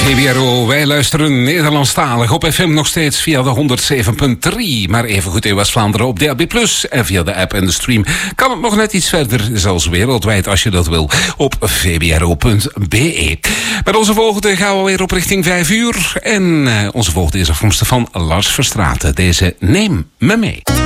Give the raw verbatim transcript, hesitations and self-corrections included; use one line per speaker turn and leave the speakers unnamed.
V B R O, wij luisteren Nederlandstalig op F M nog steeds via de honderdzeven punt drie. Maar evengoed in West-Vlaanderen op D A B plus. En via de app en de stream kan het nog net iets verder, zelfs wereldwijd als je dat wil, op v b r o punt b e. Met onze volgende gaan we weer op richting vijf uur. En uh, onze volgende is afkomstig van Lars Verstraeten. Deze Neem me mee.